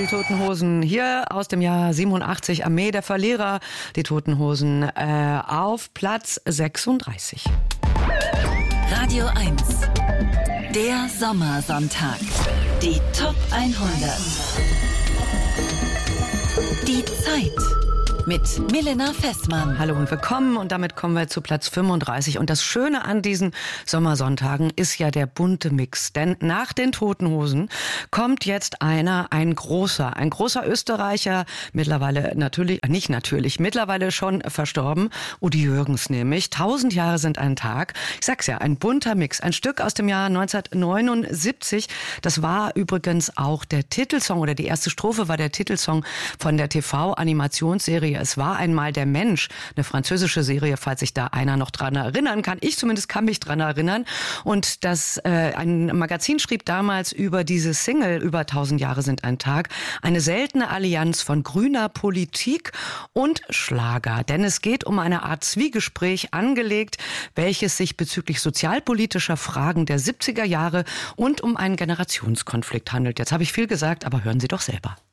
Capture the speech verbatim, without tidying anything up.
die Toten Hosen hier aus dem Jahr siebenundachtzig, Armee der Verlierer. Die Toten Hosen äh, auf Platz sechsunddreißig. Radio eins, der Sommersonntag. Die Top hundert. Die Zeit mit Milena Fessmann. Hallo und willkommen, und damit kommen wir zu Platz fünfunddreißig. Und das Schöne an diesen Sommersonntagen ist ja der bunte Mix. Denn nach den Toten Hosen kommt jetzt einer, ein großer, ein großer Österreicher, mittlerweile natürlich, nicht natürlich, mittlerweile schon verstorben, Udi Jürgens nämlich. Tausend Jahre sind ein Tag. Ich sag's ja, ein bunter Mix. Ein Stück aus dem Jahr neunzehnhundertneunundsiebzig. Das war übrigens auch der Titelsong, oder die erste Strophe war der Titelsong von der T V-Animationsserie Es war einmal der Mensch, eine französische Serie, falls sich da einer noch dran erinnern kann. Ich zumindest kann mich dran erinnern. Und das äh, ein Magazin schrieb damals über diese Single, über tausend Jahre sind ein Tag, eine seltene Allianz von grüner Politik und Schlager. Denn es geht um eine Art Zwiegespräch angelegt, welches sich bezüglich sozialpolitischer Fragen der siebziger Jahre und um einen Generationskonflikt handelt. Jetzt habe ich viel gesagt, aber hören Sie doch selber.